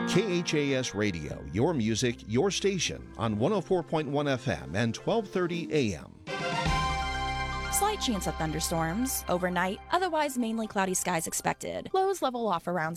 KHAS Radio, your music, your station on 104.1 FM and 1230 AM. Slight chance of thunderstorms overnight, otherwise mainly cloudy skies expected. Lows level off around